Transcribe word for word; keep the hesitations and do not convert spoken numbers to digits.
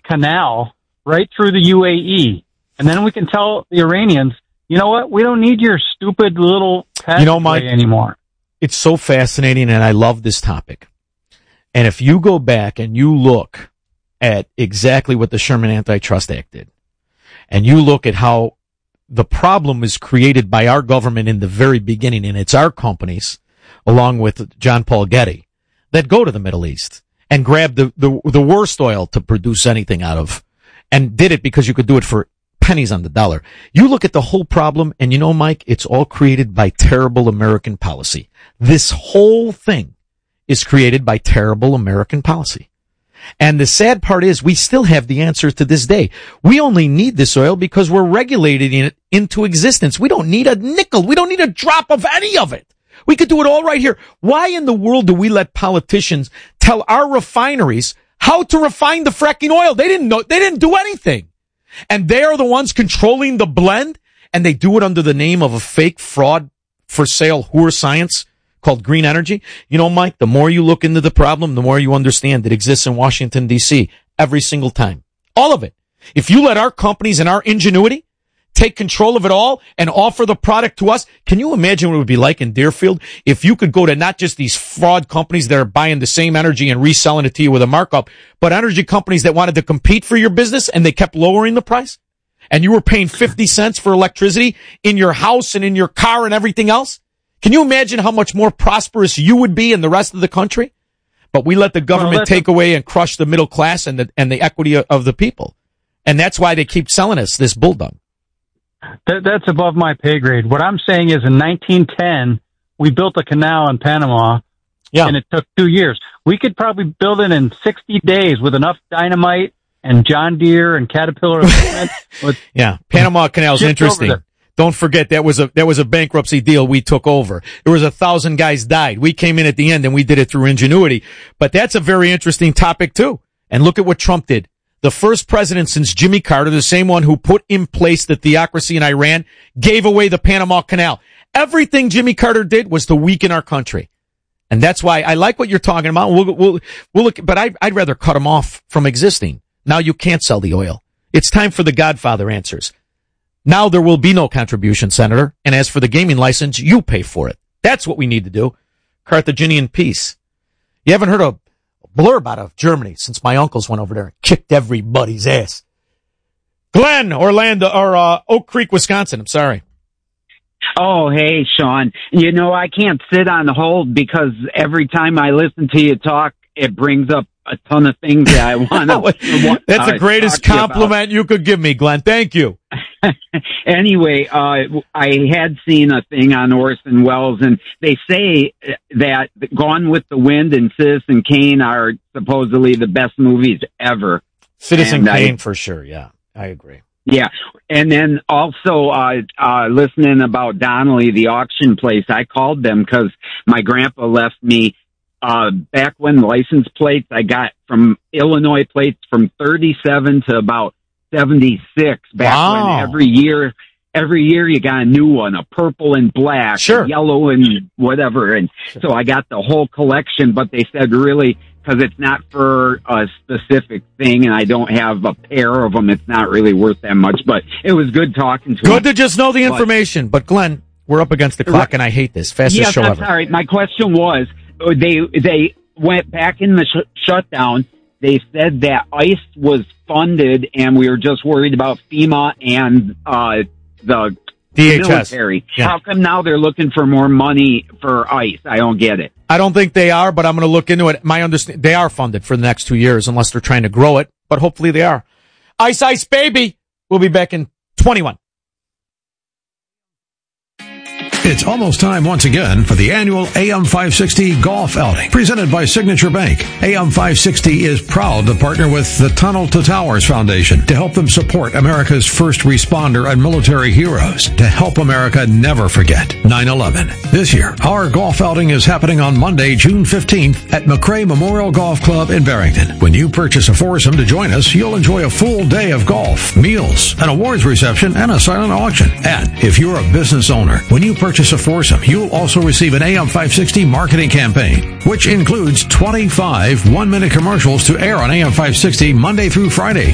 canal right through the U A E. And then we can tell the Iranians, you know what? We don't need your stupid little you know, Mike, anymore. It's so fascinating, and I love this topic. And if you go back and you look at exactly what the Sherman Antitrust Act did, and you look at how the problem was created by our government in the very beginning, and it's our companies, along with John Paul Getty, that go to the Middle East and grab the, the, the worst oil to produce anything out of, and did it because you could do it for pennies on the dollar. You look at the whole problem, and you know, Mike, it's all created by terrible American policy. This whole thing is created by terrible American policy. And the sad part is we still have the answers to this day. We only need this oil because we're regulating it into existence. We don't need a nickel. We don't need a drop of any of it. We could do it all right here. Why in the world do we let politicians tell our refineries how to refine the fracking oil? They didn't know. They didn't do anything. And they are the ones controlling the blend, and they do it under the name of a fake fraud for sale whore science called green energy. You know, Mike, the more you look into the problem, the more you understand it exists in Washington, D C every single time. All of it. If you let our companies and our ingenuity take control of it all and offer the product to us, can you imagine what it would be like in Deerfield if you could go to not just these fraud companies that are buying the same energy and reselling it to you with a markup, but energy companies that wanted to compete for your business and they kept lowering the price? And you were paying fifty cents for electricity in your house and in your car and everything else? Can you imagine how much more prosperous you would be in the rest of the country? But we let the government well, take away and crush the middle class and the, and the equity of the people. And that's why they keep selling us this bulldog. That, that's above my pay grade. What I'm saying is in nineteen ten, we built a canal in Panama, yeah. and it took two years. We could probably build it in sixty days with enough dynamite and John Deere and Caterpillar equipment. with, yeah, Panama Canal is interesting. Don't forget that was a that was a bankruptcy deal we took over. There was a thousand guys died. We came in at the end and we did it through ingenuity. But that's a very interesting topic too. And look at what Trump did. The first president since Jimmy Carter, the same one who put in place the theocracy in Iran, gave away the Panama Canal. Everything Jimmy Carter did was to weaken our country. And that's why I like what you're talking about. We'll, we'll, we'll look, but I, I'd rather cut them off from existing. Now you can't sell the oil. It's time for the Godfather answers. Now there will be no contribution, Senator. And as for the gaming license, you pay for it. That's what we need to do. Carthaginian peace. You haven't heard a blurb out of Germany since my uncles went over there and kicked everybody's ass. Glenn, Orlando, or uh, Oak Creek, Wisconsin. I'm sorry. Oh, hey, Sean. You know, I can't sit on hold because every time I listen to you talk, it brings up a ton of things that I want to. That's the greatest compliment you could give me, Glenn. Thank you. Anyway, uh, I had seen a thing on Orson Welles, and they say that Gone with the Wind and Citizen Kane are supposedly the best movies ever. Citizen and Kane, I, for sure. Yeah, I agree. Yeah. And then also, uh, uh, listening about Donnelly, the auction place, I called them because my grandpa left me, uh, back when license plates I got from Illinois plates from thirty-seven to about seventy-six, back wow. when every year, every year you got a new one, a purple and black, sure. yellow and whatever. And sure. so I got the whole collection, but they said really, because it's not for a specific thing and I don't have a pair of them, it's not really worth that much. But it was good talking to Good him. to just know the information. But, but Glenn, we're up against the clock right. and I hate this. Fastest yes, show I'm ever. Sorry. My question was, they, they went back in the sh- shutdown. They said that ICE was funded and we were just worried about FEMA and uh, the D H S. Military. Yeah. How come now they're looking for more money for ICE? I don't get it. I don't think they are, but I'm going to look into it. My understand they are funded for the next two years unless they're trying to grow it, but hopefully they are. Ice Ice Baby. We'll be back in twenty-one. It's almost time once again for the annual A M five sixty Golf Outing, presented by Signature Bank. A M five sixty is proud to partner with the Tunnel to Towers Foundation to help them support America's first responder and military heroes, to help America never forget nine eleven. This year, our golf outing is happening on Monday, June fifteenth at McRae Memorial Golf Club in Barrington. When you purchase a foursome to join us, you'll enjoy a full day of golf, meals, an awards reception, and a silent auction. And if you're a business owner, when you purchase a foursome, you'll also receive an A M five sixty marketing campaign, which includes twenty-five one-minute commercials to air on A M five sixty Monday through Friday.